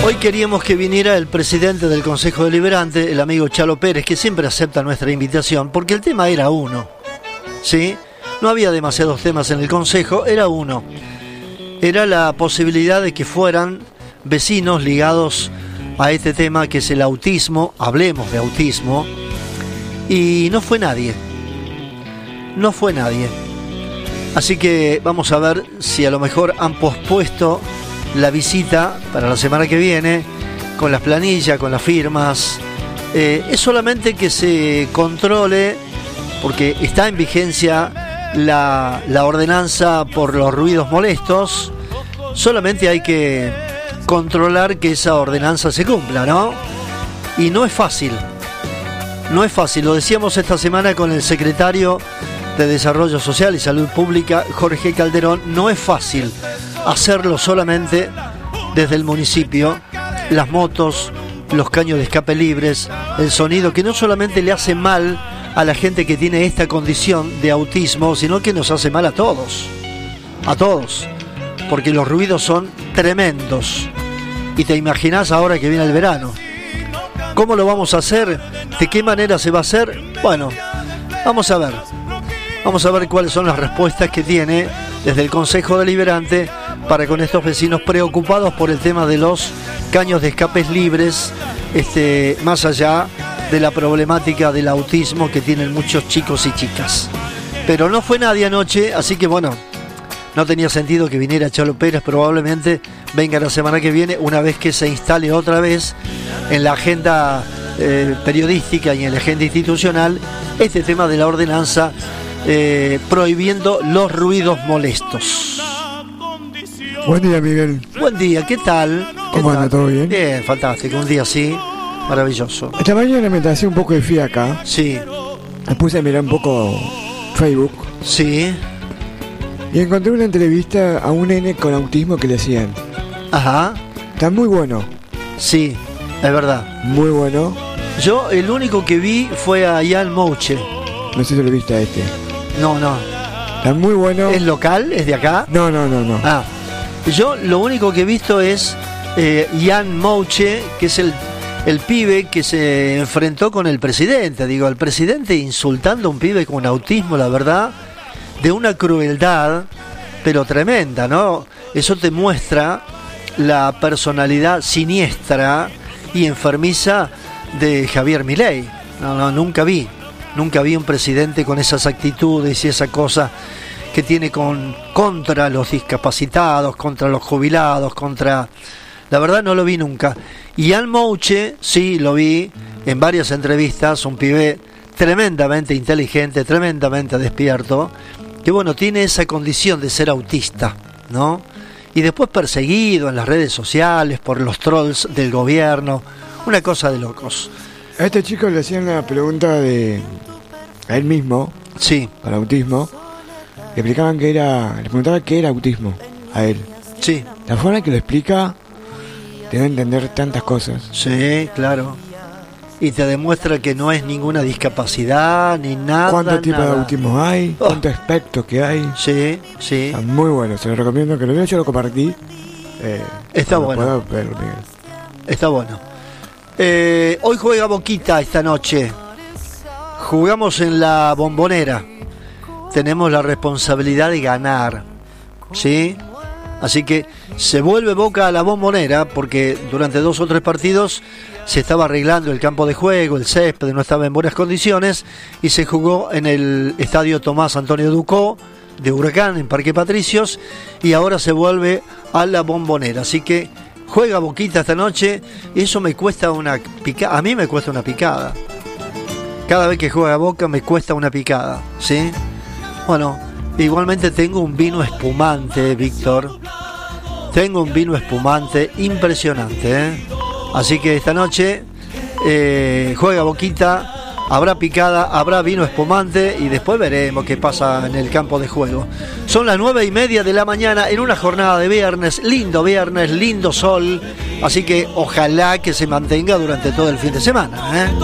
Hoy queríamos que viniera el presidente del Consejo Deliberante, el amigo Chalo Pérez, que siempre acepta nuestra invitación, porque el tema era uno, ¿sí? No había demasiados temas en el Consejo, era uno. Era la posibilidad de que fueran vecinos ligados a este tema que es el autismo, hablemos de autismo, y no fue nadie. No fue nadie. Así que vamos a ver si a lo mejor han pospuesto la visita para la semana que viene, con las planillas, con las firmas. Es solamente que se controle, porque está en vigencia la ordenanza por los ruidos molestos. Solamente hay que controlar que esa ordenanza se cumpla, ¿no? Y no es fácil. No es fácil, lo decíamos esta semana con el secretario de Desarrollo Social y Salud Pública, Jorge Calderón. No es fácil hacerlo solamente desde el municipio, las motos, los caños de escape libres, el sonido, que no solamente le hace mal a la gente que tiene esta condición de autismo, sino que nos hace mal a todos, porque los ruidos son tremendos. Y te imaginás ahora que viene el verano. ¿Cómo lo vamos a hacer? ¿De qué manera se va a hacer? Bueno, vamos a ver. Vamos a ver cuáles son las respuestas que tiene desde el Consejo Deliberante para con estos vecinos preocupados por el tema de los caños de escapes libres, más allá de la problemática del autismo que tienen muchos chicos y chicas. Pero no fue nadie anoche, así que bueno, no tenía sentido que viniera Chalo Pérez. Probablemente venga la semana que viene, una vez que se instale otra vez en la agenda periodística y en la agenda institucional este tema de la ordenanza prohibiendo los ruidos molestos. Buen día, Miguel. Buen día, ¿qué tal? ¿Cómo anda? ¿Todo bien? Bien, fantástico, un día así, maravilloso. Esta mañana me hacía un poco de fiaca. Sí. Me puse a mirar un poco Facebook. Sí. Y encontré una entrevista a un nene con autismo que le hacían. Ajá. Está muy bueno. Sí, es verdad. Muy bueno. Yo el único que vi fue a Ian Mouche. No sé si lo viste a este. No. Está muy bueno. ¿Es local? ¿Es de acá? No. Ah, yo lo único que he visto es Ian Mouche, que es el pibe que se enfrentó con el presidente. Digo, el presidente insultando a un pibe con autismo, la verdad, de una crueldad, pero tremenda, ¿no? Eso te muestra la personalidad siniestra y enfermiza de Javier Milei. No, nunca vi un presidente con esas actitudes y esa cosa que tiene contra los discapacitados, contra los jubilados, la verdad no lo vi nunca. Y Ian Mouche sí lo vi en varias entrevistas, un pibe tremendamente inteligente, tremendamente despierto, que bueno, tiene esa condición de ser autista, ¿no? Y después perseguido en las redes sociales por los trolls del gobierno, una cosa de locos. A este chico le hacían la pregunta a él mismo, sí, para autismo. Le explicaban le preguntaban qué era autismo a él. Sí. La forma en que lo explica te da a entender tantas cosas. Sí, claro. Y te demuestra que no es ninguna discapacidad ni nada. ¿Cuántos tipos de nada. autismo hay? ¿Cuántos aspectos que hay? Sí. Está muy bueno, se lo recomiendo que lo vea. Yo lo compartí. Está bueno. Está bueno. Hoy juega Boquita esta noche. Jugamos en la Bombonera. Tenemos la responsabilidad de ganar, ¿sí? Así que se vuelve Boca a la Bombonera, porque durante 2 o 3 partidos se estaba arreglando el campo de juego, el césped no estaba en buenas condiciones, y se jugó en el estadio Tomás Antonio Ducó de Huracán, en Parque Patricios, y ahora se vuelve a la Bombonera. Así que juega Boquita esta noche, y eso me cuesta una picada. A mí me cuesta una picada. Cada vez que juega Boca me cuesta una picada, ¿sí? Bueno, igualmente tengo un vino espumante, Víctor. Tengo un vino espumante impresionante, ¿eh? Así que esta noche juega Boquita, habrá picada, habrá vino espumante y después veremos qué pasa en el campo de juego. Son las 9:30 de la mañana en una jornada de viernes, lindo sol, así que ojalá que se mantenga durante todo el fin de semana, ¿eh?